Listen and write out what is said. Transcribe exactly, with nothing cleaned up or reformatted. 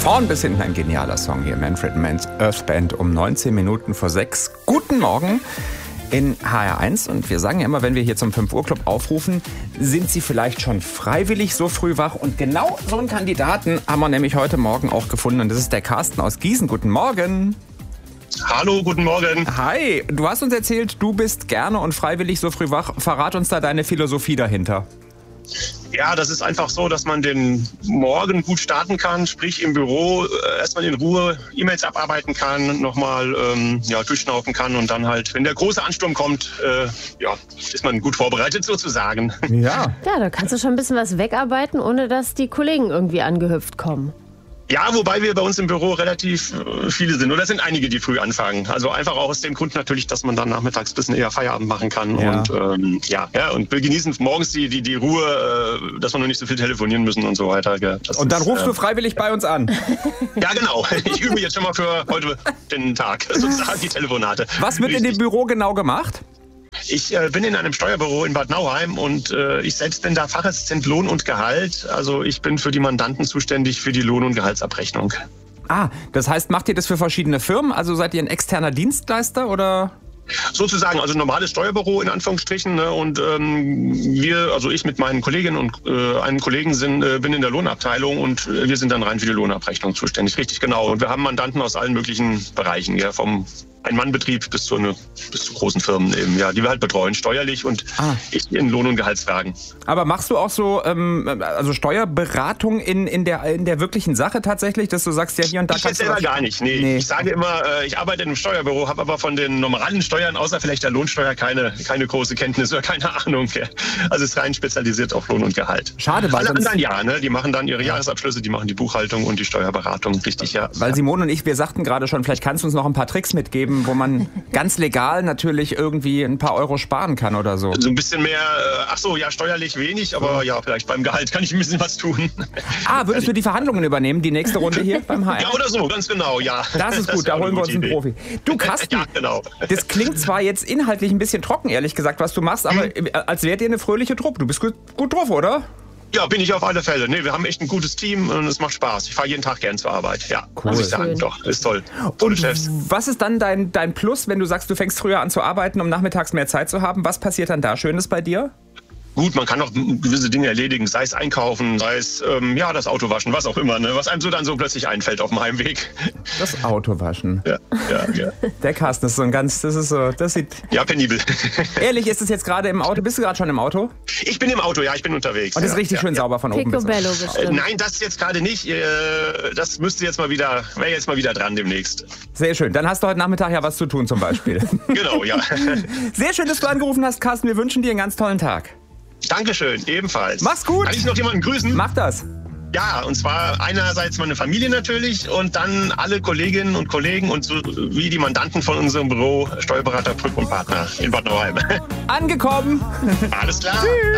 vorn bis hinten ein genialer Song hier. Manfred Mann's Earth Band um neunzehn Minuten vor sechs. Guten Morgen in H R eins. Und wir sagen ja immer, wenn wir hier zum fünf Uhr Club aufrufen, sind Sie vielleicht schon freiwillig so früh wach? Und genau so einen Kandidaten haben wir nämlich heute Morgen auch gefunden. Und das ist der Carsten aus Gießen. Guten Morgen. Hallo, guten Morgen. Hi, du hast uns erzählt, du bist gerne und freiwillig so früh wach. Verrat uns da deine Philosophie dahinter. Ja, das ist einfach so, dass man den Morgen gut starten kann, sprich im Büro äh, erstmal in Ruhe E-Mails abarbeiten kann, nochmal ähm, ja, durchschnaufen kann und dann halt, wenn der große Ansturm kommt, äh, ja, ist man gut vorbereitet sozusagen. Ja. Ja, da kannst du schon ein bisschen was wegarbeiten, ohne dass die Kollegen irgendwie angehüpft kommen. Ja, wobei wir bei uns im Büro relativ äh, viele sind. Oder es sind einige, die früh anfangen. Also einfach auch aus dem Grund natürlich, dass man dann nachmittags ein bisschen eher Feierabend machen kann. Ja. Und ähm, ja, ja, und wir genießen morgens die, die, die Ruhe, äh, dass wir noch nicht so viel telefonieren müssen und so weiter. Gell. Das Und dann ist, rufst äh, du freiwillig bei uns an. Ja, genau. Ich übe jetzt schon mal für heute den Tag, sozusagen die Telefonate. Was wird in dem Büro genau gemacht? Ich äh, bin in einem Steuerbüro in Bad Nauheim und äh, ich selbst bin da Fachassistent Lohn und Gehalt. Also ich bin für die Mandanten zuständig für die Lohn- und Gehaltsabrechnung. Ah, das heißt, macht ihr das für verschiedene Firmen? Also seid ihr ein externer Dienstleister oder? Sozusagen, also ein normales Steuerbüro in Anführungsstrichen. Ne? Und ähm, wir, also ich mit meinen Kolleginnen und äh, einem Kollegen sind, äh, bin in der Lohnabteilung und äh, wir sind dann rein für die Lohnabrechnung zuständig. Richtig, genau. Und wir haben Mandanten aus allen möglichen Bereichen, ja, vom Ein-Mann-Betrieb bis zu, eine, bis zu großen Firmen eben, ja, die wir halt betreuen, steuerlich und Ah. ich in Lohn- und Gehaltsfragen. Aber machst du auch so ähm, also Steuerberatung in, in, der, in der wirklichen Sache tatsächlich, dass du sagst, ja hier und da Ich kannst jetzt du selber was- gar nicht. Nee. Nee. Ich sage immer, äh, ich arbeite in einem Steuerbüro, habe aber von den normalen Steuern, außer vielleicht der Lohnsteuer, keine, keine große Kenntnis oder keine Ahnung. Ja. Also es ist rein spezialisiert auf Lohn und Gehalt. Schade, weil Alle sonst- anderen ja, ne? Die machen dann ihre Jahresabschlüsse, die machen die Buchhaltung und die Steuerberatung. Richtig, ja. Weil Simone und ich, wir sagten gerade schon, vielleicht kannst du uns noch ein paar Tricks mitgeben, wo man ganz legal natürlich irgendwie ein paar Euro sparen kann oder so. So ein bisschen mehr, äh, ach so, ja, steuerlich wenig, aber ja, vielleicht beim Gehalt kann ich ein bisschen was tun. Ah, würdest du die Verhandlungen übernehmen, die nächste Runde hier beim H R? Ja, oder so, ganz genau, ja. Das ist gut, da wäre holen wir eine uns einen gute Profi. Du, Carsten, Ja, genau. das klingt zwar jetzt inhaltlich ein bisschen trocken, ehrlich gesagt, was du machst, aber als wärt ihr eine fröhliche Truppe. Du bist gut, gut drauf, oder? Ja, bin ich auf alle Fälle. Nee, wir haben echt ein gutes Team und es macht Spaß. Ich fahre jeden Tag gern zur Arbeit. Ja, Cool. muss ich sagen. Schön. Doch, ist toll. Tolle Und Chefs. was ist dann dein, dein Plus, wenn du sagst, du fängst früher an zu arbeiten, um nachmittags mehr Zeit zu haben? Was passiert dann da Schönes bei dir? Gut, man kann auch gewisse Dinge erledigen, sei es einkaufen, sei es ähm, ja das Auto waschen, was auch immer, ne? Was einem so dann so plötzlich einfällt auf dem Heimweg. Das Auto waschen. Ja, ja, ja. Der Carsten ist so ein ganz, das ist so, das sieht... Ja, penibel. Ehrlich, ist es jetzt gerade im Auto? Bist du gerade schon im Auto? Und Ich bin im Auto, ja, ich bin unterwegs. das ist ja, richtig ja, schön ja. sauber von oben bis unten. Picobello Äh, bestimmt. Nein, das jetzt gerade nicht. Äh, Das müsste jetzt mal wieder, wäre jetzt mal wieder dran demnächst. Sehr schön. Dann hast du heute Nachmittag ja was zu tun zum Beispiel. Genau, ja. Sehr schön, dass du angerufen hast, Carsten. Wir wünschen dir einen ganz tollen Tag. Dankeschön, ebenfalls. Mach's gut. Kann ich noch jemanden grüßen? Mach das. Ja, und zwar einerseits meine Familie natürlich und dann alle Kolleginnen und Kollegen und so wie die Mandanten von unserem Büro, Steuerberater, Brück und Partner in Bad Nauheim. Angekommen. Alles klar.